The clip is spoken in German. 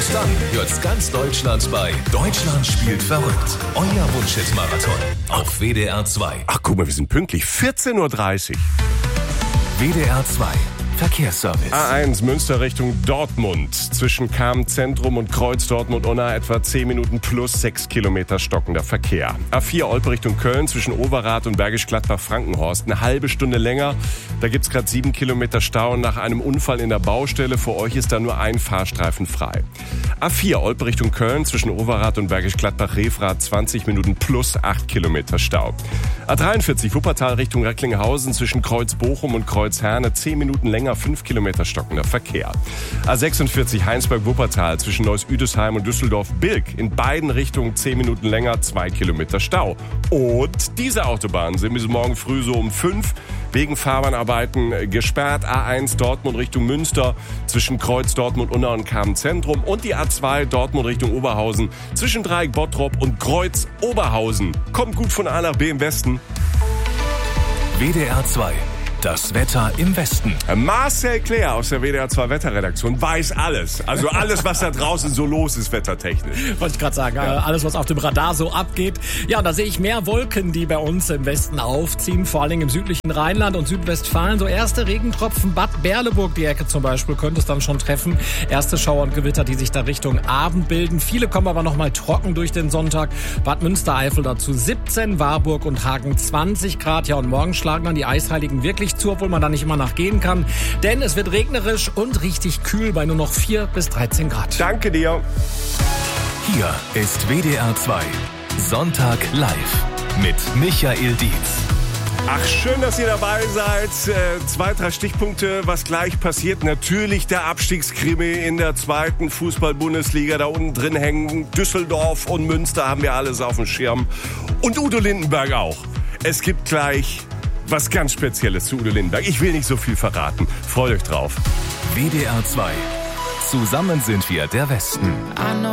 Und dann hört's ganz Deutschland bei Deutschland spielt verrückt. Euer Wunschhit-Marathon auf WDR 2. Ach, guck mal, wir sind pünktlich. 14.30 Uhr. WDR 2. Verkehrsservice. A1 Münster Richtung Dortmund. Zwischen Cham-Zentrum und Kreuz Dortmund-Unna etwa 10 Minuten plus 6 Kilometer stockender Verkehr. A4 Olpe Richtung Köln zwischen Overath und Bergisch Gladbach-Frankenhorst. Eine halbe Stunde länger. Da gibt's gerade 7 Kilometer Stau nach einem Unfall in der Baustelle. Für euch ist da nur ein Fahrstreifen frei. A4 Olpe Richtung Köln zwischen Overath und Bergisch Gladbach-Refrath 20 Minuten plus 8 Kilometer Stau. A43 Wuppertal Richtung Recklinghausen zwischen Kreuz Bochum und Kreuz Herne 10 Minuten länger, 5 Kilometer stockender Verkehr. A46 Heinsberg-Wuppertal zwischen Neuss-Üdesheim und Düsseldorf-Bilk. In beiden Richtungen 10 Minuten länger, 2 Kilometer Stau. Und diese Autobahnen sind bis morgen früh so um 5 wegen Fahrbahnarbeiten gesperrt. A1 Dortmund Richtung Münster zwischen Kreuz Dortmund-Unna und Cham-Zentrum. Und die A2 Dortmund Richtung Oberhausen zwischen Dreieck Bottrop und Kreuz Oberhausen. Kommt gut von A nach B im Westen. WDR 2. Das Wetter im Westen. Marcel Claire aus der WDR 2 Wetterredaktion weiß alles. Also alles, was da draußen so los ist, wettertechnisch. Wollte ich gerade sagen, alles, was auf dem Radar so abgeht. Ja, und da sehe ich mehr Wolken, die bei uns im Westen aufziehen, vor allen Dingen im südlichen Rheinland und Südwestfalen. So erste Regentropfen, Bad Berleburg, die Ecke zum Beispiel, könnte es dann schon treffen. Erste Schauer und Gewitter, die sich da Richtung Abend bilden. Viele kommen aber noch mal trocken durch den Sonntag. Bad Münstereifel dazu 17, Warburg und Hagen 20 Grad. Ja, und morgen schlagen dann die Eisheiligen wirklich zu, obwohl man da nicht immer nachgehen kann. Denn es wird regnerisch und richtig kühl bei nur noch 4 bis 13 Grad. Danke dir. Hier ist WDR 2. Sonntag live mit Michael Dietz. Ach, schön, dass ihr dabei seid. 2, 3 Stichpunkte, was gleich passiert. Natürlich der Abstiegskrimi in der 2. Fußball-Bundesliga. Da unten drin hängen Düsseldorf und Münster, haben wir alles auf dem Schirm. Und Udo Lindenberg auch. Es gibt gleich was ganz Spezielles zu Udo Lindenberg. Ich will nicht so viel verraten. Freut euch drauf. WDR 2. Zusammen sind wir der Westen.